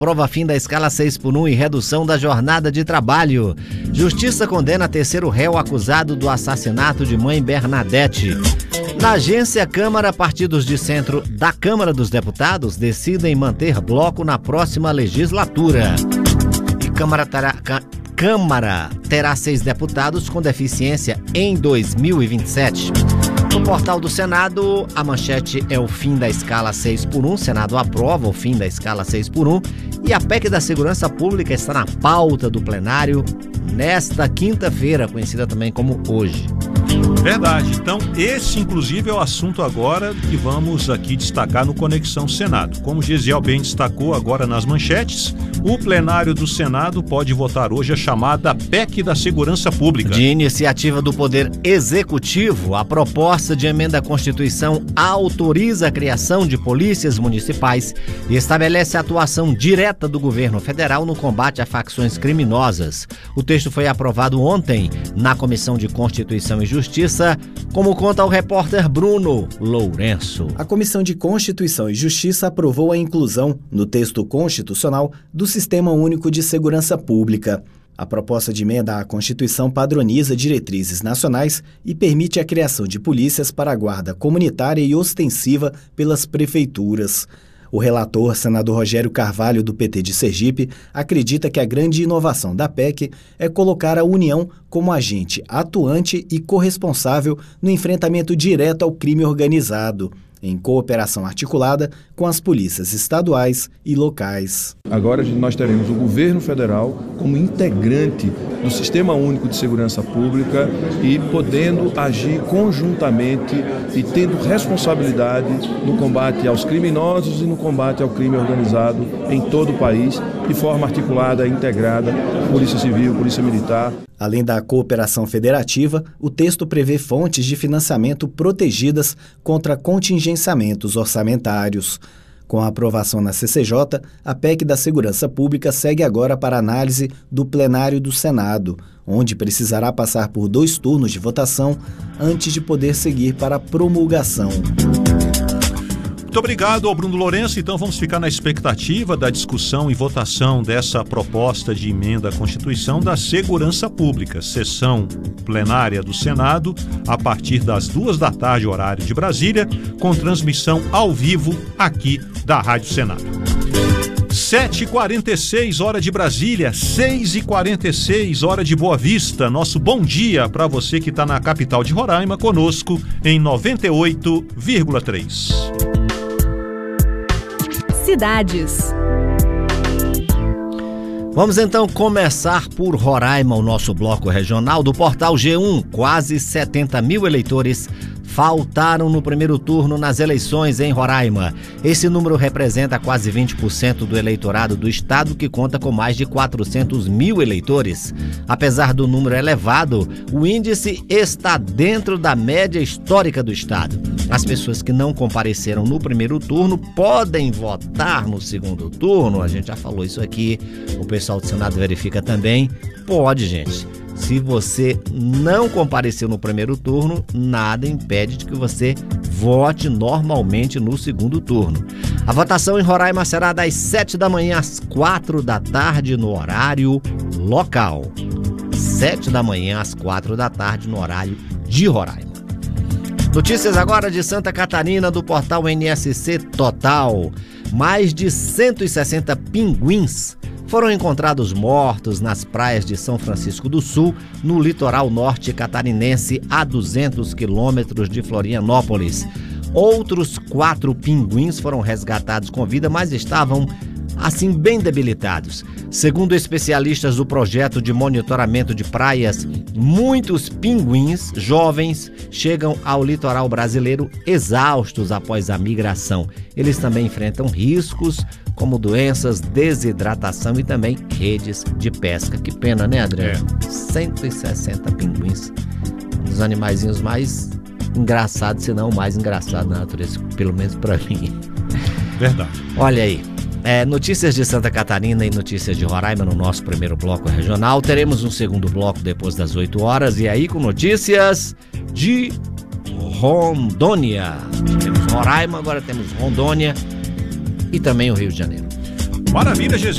Aprova fim da escala 6x1 e redução da jornada de trabalho. Justiça condena terceiro réu acusado do assassinato de mãe Bernadette. Na agência Câmara, partidos de centro da Câmara dos Deputados decidem manter bloco na próxima legislatura. E Câmara terá 6 deputados com deficiência em 2027. No portal do Senado, a manchete é o fim da escala 6x1. O Senado aprova o fim da escala 6x1 e a PEC da Segurança Pública está na pauta do plenário nesta quinta-feira, conhecida também como hoje. Verdade. Então, esse, inclusive, é o assunto agora que vamos aqui destacar no Conexão Senado. Como o Gesiel bem destacou agora nas manchetes, o plenário do Senado pode votar hoje a chamada PEC da Segurança Pública. De iniciativa do Poder Executivo, a proposta de emenda à Constituição autoriza a criação de polícias municipais e estabelece a atuação direta do governo federal no combate a facções criminosas. O texto foi aprovado ontem na Comissão de Constituição e Justiça, como conta o repórter Bruno Lourenço. A Comissão de Constituição e Justiça aprovou a inclusão, no texto constitucional, do Sistema Único de Segurança Pública. A proposta de emenda à Constituição padroniza diretrizes nacionais e permite a criação de polícias para a guarda comunitária e ostensiva pelas prefeituras. O relator, senador Rogério Carvalho, do PT de Sergipe, acredita que a grande inovação da PEC é colocar a União como agente atuante e corresponsável no enfrentamento direto ao crime organizado, em cooperação articulada com as polícias estaduais e locais. Agora nós teremos o governo federal como integrante do Sistema Único de Segurança Pública e podendo agir conjuntamente e tendo responsabilidade no combate aos criminosos e no combate ao crime organizado em todo o país, de forma articulada e integrada, Polícia Civil, Polícia Militar. Além da cooperação federativa, o texto prevê fontes de financiamento protegidas contra contingenciamentos orçamentários. Com a aprovação na CCJ, a PEC da Segurança Pública segue agora para análise do plenário do Senado, onde precisará passar por 2 turnos de votação antes de poder seguir para a promulgação. Muito obrigado ao Bruno Lourenço. Então vamos ficar na expectativa da discussão e votação dessa proposta de emenda à Constituição da Segurança Pública. Sessão plenária do Senado a partir das 14h, horário de Brasília, com transmissão ao vivo aqui da Rádio Senado. 7h46, hora de Brasília, 6h46, hora de Boa Vista. Nosso bom dia para você que está na capital de Roraima, conosco em 98,3. Cidades. Vamos então começar por Roraima, o nosso bloco regional do portal G1. Quase 70 mil eleitores faltaram no primeiro turno nas eleições em Roraima. Esse número representa quase 20% do eleitorado do estado, que conta com mais de 400 mil eleitores. Apesar do número elevado, o índice está dentro da média histórica do estado. As pessoas que não compareceram no primeiro turno podem votar no segundo turno. A gente já falou isso aqui, o pessoal do Senado verifica também. Pode, gente. Se você não compareceu no primeiro turno, nada impede de que você vote normalmente no segundo turno. A votação em Roraima será das 7 da manhã às 4 da tarde no horário local. 7 da manhã às 4 da tarde no horário de Roraima. Notícias agora de Santa Catarina, do portal NSC Total. Mais de 160 pinguins foram encontrados mortos nas praias de São Francisco do Sul, no litoral norte catarinense, a 200 quilômetros de Florianópolis. Outros 4 pinguins foram resgatados com vida, mas estavam, assim, bem debilitados. Segundo especialistas do projeto de monitoramento de praias, muitos pinguins jovens chegam ao litoral brasileiro exaustos após a migração. Eles também enfrentam riscos como doenças, desidratação e também redes de pesca. Que pena, né, André? 160 pinguins. Um dos animaizinhos mais engraçados, se não o mais engraçado na natureza, pelo menos para mim. Verdade. Olha aí. Notícias de Santa Catarina e notícias de Roraima no nosso primeiro bloco regional. Teremos um segundo bloco depois das 8 horas e aí com notícias de Rondônia. Temos Roraima, agora temos Rondônia e também o Rio de Janeiro. Maravilha, GG.